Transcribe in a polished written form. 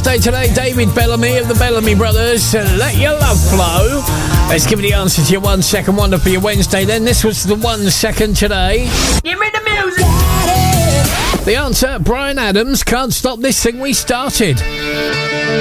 birthday today, David Bellamy of the Bellamy Brothers. Let your love flow. Let's give you the answer to your 1 second wonder for your Wednesday then. This was the 1 second today. Give me the music. The answer, Bryan Adams, Can't Stop This Thing We Started.